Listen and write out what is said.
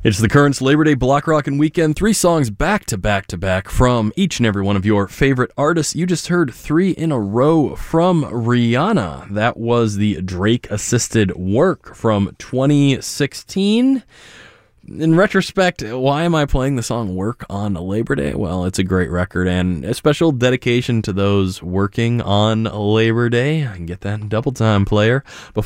It's the Currents Labor Day Block Rockin' Weekend. 3 songs back to back to back from each and every one of your favorite artists. You just heard 3 in a row from Rihanna. That was the Drake-assisted Work from 2016. In retrospect, why am I playing the song Work on Labor Day? Well, it's a great record and a special dedication to those working on Labor Day. Get that double time, player.